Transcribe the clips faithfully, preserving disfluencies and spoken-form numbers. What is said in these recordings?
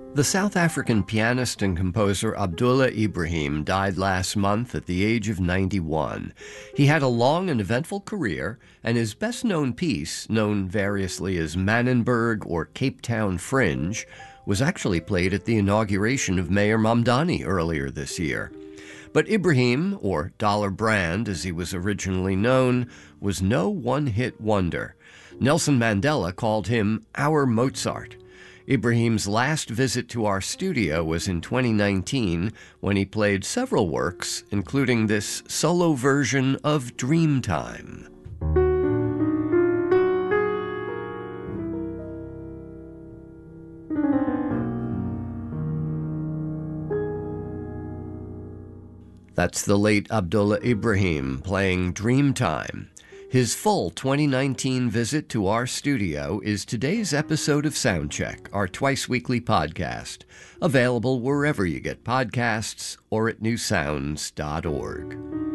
The South African pianist and composer Abdullah Ibrahim died last month at the age of ninety-one. He had a long and eventful career, and his best-known piece, known variously as Manenberg or Cape Town Fringe, was actually played at the inauguration of Mayor Mamdani earlier this year. But Ibrahim, or Dollar Brand as he was originally known, was no one-hit wonder. Nelson Mandela called him our Mozart. Ibrahim's last visit to our studio was in twenty nineteen when he played several works, including this solo version of Dreamtime. That's the late Abdullah Ibrahim playing Dreamtime. His full twenty nineteen visit to our studio is today's episode of Soundcheck, our twice-weekly podcast, available wherever you get podcasts or at new sounds dot org.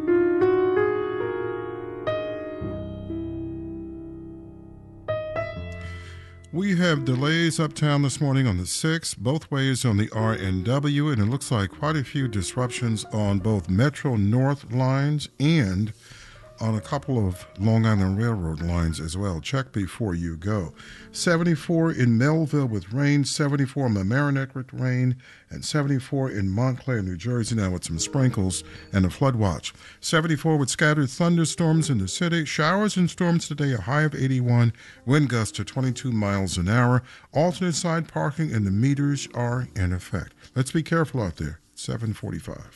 We have delays uptown this morning on the six, both ways on the R and W, and it looks like quite a few disruptions on both Metro North lines and on a couple of Long Island Railroad lines as well. Check before you go. seventy-four in Melville with rain, seventy-four in Mamaroneck with rain, and seventy-four in Montclair, New Jersey now with some sprinkles and a flood watch. seventy-four with scattered thunderstorms in the city. Showers and storms today, a high of eighty-one, wind gusts to twenty-two miles an hour. Alternate side parking and the meters are in effect. Let's be careful out there. seven forty-five.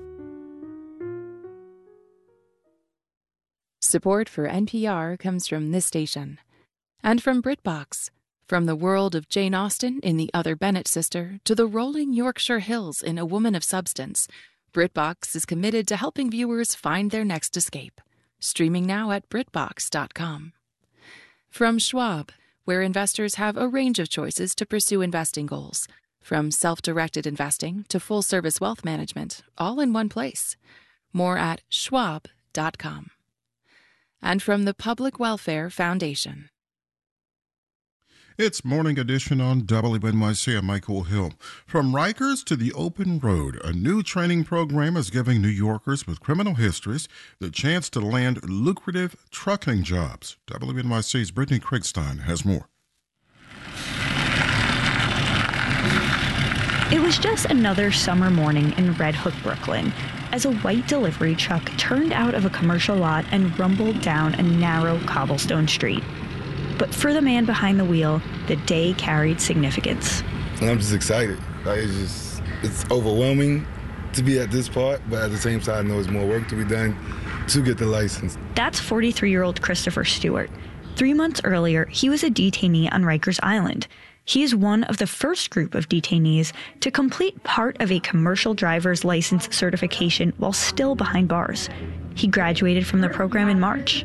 Support for N P R comes from this station and from BritBox. From the world of Jane Austen in The Other Bennet Sister to the rolling Yorkshire Hills in A Woman of Substance, BritBox is committed to helping viewers find their next escape. Streaming now at Brit Box dot com. From Schwab, where investors have a range of choices to pursue investing goals, from self-directed investing to full-service wealth management, all in one place. More at Schwab dot com. And from the Public Welfare Foundation. It's Morning Edition on W N Y C. I'm Michael Hill. From Rikers to the open road, a new training program is giving New Yorkers with criminal histories the chance to land lucrative trucking jobs. W N Y C's Brittany Kriegstein has more. It was just another summer morning in Red Hook, Brooklyn, as a white delivery truck turned out of a commercial lot and rumbled down a narrow cobblestone street. But for the man behind the wheel, the day carried significance. And I'm just excited. Like, it's just, it's overwhelming to be at this part, but at the same time, I know there's more work to be done to get the license. That's forty-three-year-old Christopher Stewart. Three months earlier, he was a detainee on Rikers Island. He is one of the first group of detainees to complete part of a commercial driver's license certification while still behind bars. He graduated from the program in March.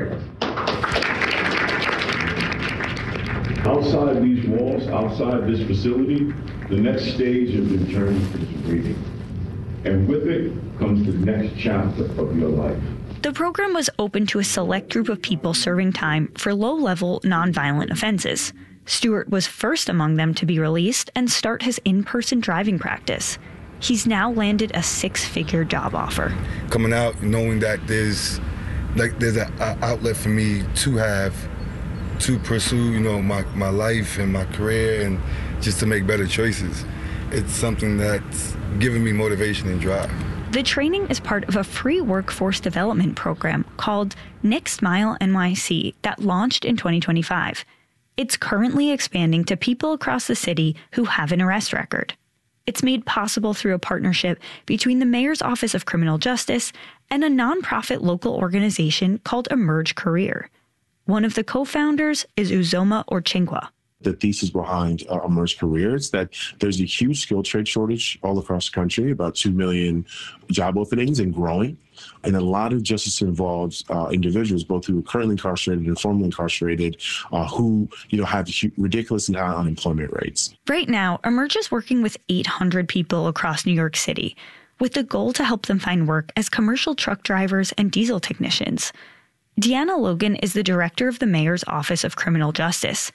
Outside these walls, outside this facility, the next stage of the journey is waiting. And with it comes the next chapter of your life. The program was open to a select group of people serving time for low-level, nonviolent offenses. Stewart was first among them to be released and start his in-person driving practice. He's now landed a six-figure job offer. Coming out, knowing that there's like there's an outlet for me to have, to pursue, you know, my, my life and my career and just to make better choices. It's something that's giving me motivation and drive. The training is part of a free workforce development program called Next Mile N Y C that launched in twenty twenty-five. It's currently expanding to people across the city who have an arrest record. It's made possible through a partnership between the Mayor's Office of Criminal Justice and a nonprofit local organization called Emerge Career. One of the co-founders is Uzoma Orchinkwa. The thesis behind uh, Emerge Career is that there's a huge skill trade shortage all across the country, about two million job openings and growing. And a lot of justice involves uh, individuals, both who are currently incarcerated and formerly incarcerated, uh, who you know have ridiculous high unemployment rates. Right now, Emerge is working with eight hundred people across New York City, with the goal to help them find work as commercial truck drivers and diesel technicians. Deanna Logan is the director of the Mayor's Office of Criminal Justice.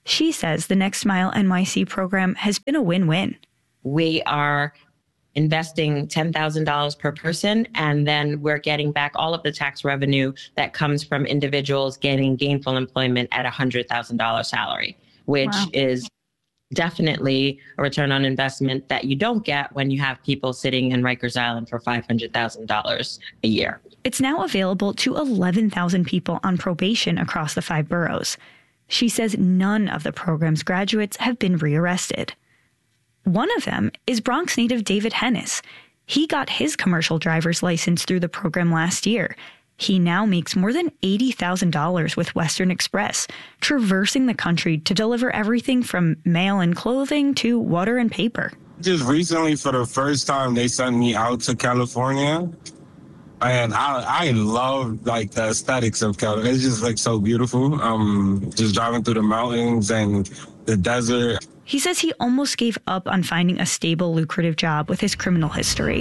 She says the Next Mile N Y C program has been a win-win. We are investing ten thousand dollars per person, and then we're getting back all of the tax revenue that comes from individuals getting gainful employment at a one hundred thousand dollars salary, which wow. is definitely a return on investment that you don't get when you have people sitting in Rikers Island for five hundred thousand dollars a year. It's now available to eleven thousand people on probation across the five boroughs. She says none of the program's graduates have been rearrested. One of them is Bronx native David Hennis. He got his commercial driver's license through the program last year. He now makes more than eighty thousand dollars with Western Express, traversing the country to deliver everything from mail and clothing to water and paper. Just recently, for the first time, they sent me out to California. And I I love like the aesthetics of California. It's just like so beautiful. Um, just driving through the mountains and the desert. He says he almost gave up on finding a stable, lucrative job with his criminal history.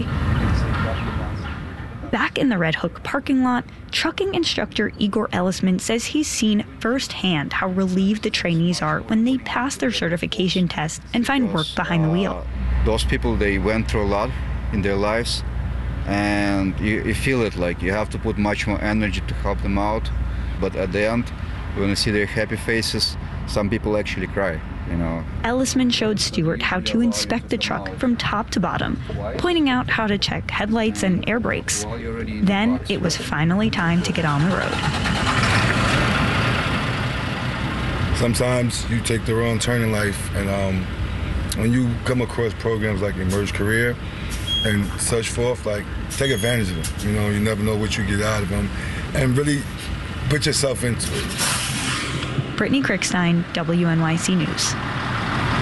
Back in the Red Hook parking lot, trucking instructor Igor Ellisman says he's seen firsthand how relieved the trainees are when they pass their certification test and find work behind the wheel. Uh, those people, they went through a lot in their lives, and you, you feel it, like you have to put much more energy to help them out. But at the end, when you see their happy faces, some people actually cry. You know. Ellisman showed Stewart how to inspect the truck from top to bottom, pointing out how to check headlights and air brakes. Then it was finally time to get on the road. Sometimes you take the wrong turn in life, and um, when you come across programs like Emerge Career and such forth, like, take advantage of them. You know, you never know what you get out of them, and really put yourself into it. Brittany Krickstein, W N Y C News.